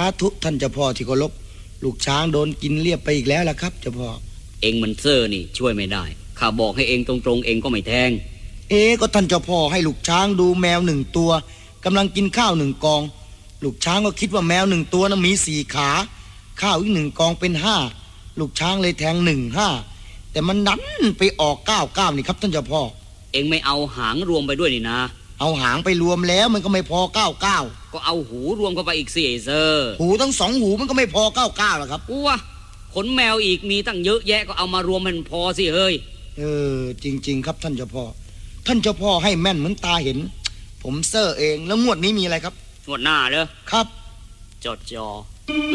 ธุท่านเจ้าพ่อที่เคารพลูกช้างโดนกินเรียบไปอีกแล้วล่ะครับเจ้าพ่อเองมันเซ่อนี่ช่วยไม่ได้ข้าบอกให้เองตรงๆเองก็ไม่แทงก็ท่านเจ้าพ่อให้ลูกช้างดูแมว1 ตัวกำลังกินข้าว1 กองลูกช้างก็คิดว่าแมว1 ตัวนั้นมี4 ขาข้าวอีก1 กองเป็น5ลูกช้างเลยแทง1 5แต่มันดันไปออก9 นี่ครับท่านเจ้าพ่อเองไม่เอาหางรวมไปด้วยนี่นะเอาหางไปรวมแล้วมันก็ไม่พอ99 ก็เอาหูรวมเข้าไปอีกสิเซอร์หูทั้ง2 หูมันก็ไม่พอ99หรอกครับวะขนแมวอีกมีตั้งเยอะแยะก็เอามารวมมันพอสิเฮ้ยจริงๆครับท่านเจ้าพ่อท่านเจ้าพ่อให้แม่นเหมือนตาเห็นผมเซอร์เองแล้วงวดนี้มีอะไรครับงวดหน้าเด้อครับจอ